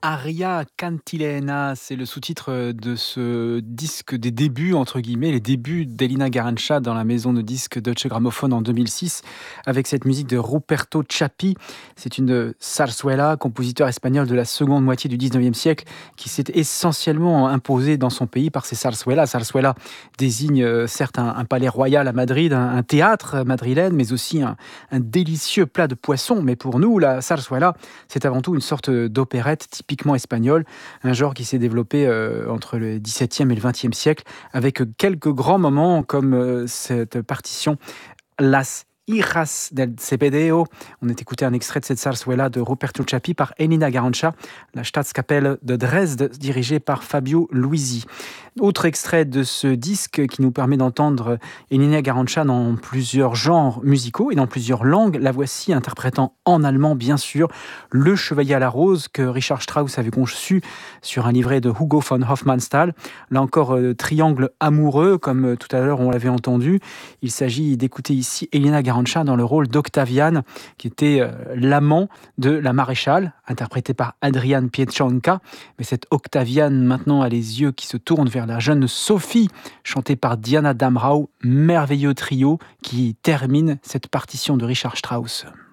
Aria Cantilena, c'est le sous-titre de ce disque des débuts, entre guillemets, les débuts d'Elina Garancha dans la maison de disques Deutsche Grammophon en 2006, avec cette musique de Ruperto Chappi. C'est une zarzuela, compositeur espagnol de la seconde moitié du 19e siècle, qui s'est essentiellement imposé dans son pays par ses zarzuelas. Zarzuela désigne certes un palais royal à Madrid, un théâtre madrilène, mais aussi un délicieux plat de poisson. Mais pour nous, la zarzuela, c'est avant tout une sorte d'opérette typiquement espagnole, un genre qui s'est développé entre le XVIIe et le XXe siècle, avec quelques grands moments comme cette partition Las Hijas del Zebedeo. On est écouté un extrait de cette zarzuela de Ruperto Chappi par Elina Garancha, la Staatskapelle de Dresde, dirigée par Fabio Luisi. Autre extrait de ce disque qui nous permet d'entendre Elina Garancha dans plusieurs genres musicaux et dans plusieurs langues. La voici interprétant en allemand, bien sûr, Le Chevalier à la Rose que Richard Strauss avait conçu sur un livret de Hugo von Hofmannsthal. Là encore, triangle amoureux, comme tout à l'heure on l'avait entendu. Il s'agit d'écouter ici Elina Garancha dans le rôle d'Octaviane, qui était l'amant de la maréchale, interprétée par Adrian Pieczonka. Mais cette Octaviane, maintenant, a les yeux qui se tournent vers la jeune Sophie, chantée par Diana Damrau, merveilleux trio qui termine cette partition de Richard Strauss.